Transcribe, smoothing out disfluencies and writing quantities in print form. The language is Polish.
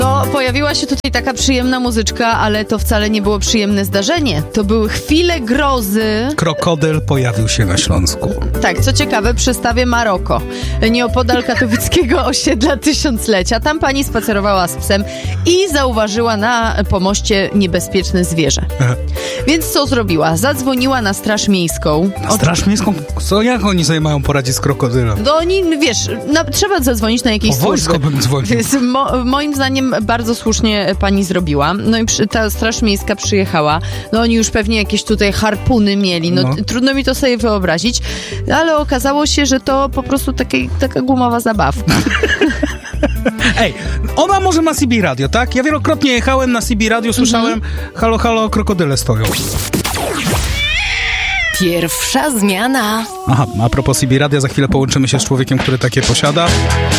No, pojawiła się tutaj taka przyjemna muzyczka, ale to wcale nie było przyjemne zdarzenie. To były chwile grozy. Krokodyl pojawił się na Śląsku. Tak, co ciekawe, przystawie Maroko, nieopodal katowickiego osiedla Tysiąclecia. Tam pani spacerowała z psem i zauważyła na pomoście niebezpieczne zwierzę. Więc co zrobiła? Zadzwoniła na Straż Miejską. Na Straż Miejską? Co, jak oni sobie mają poradzić z krokodylem? No oni, wiesz, trzeba zadzwonić na jakieś Po wojsko bym dzwonił. Moim zdaniem bardzo słusznie pani zrobiła. No i ta Straż Miejska przyjechała. No oni już pewnie jakieś tutaj harpuny mieli. No. Trudno mi to sobie wyobrazić. Ale okazało się, że to po prostu taka gumowa zabawka. Ej, ona może ma CB radio, tak? Ja wielokrotnie jechałem na CB radio, słyszałem halo, halo, krokodyle stoją. Pierwsza zmiana. Aha, a propos CB radia, za chwilę połączymy się z człowiekiem, który takie posiada.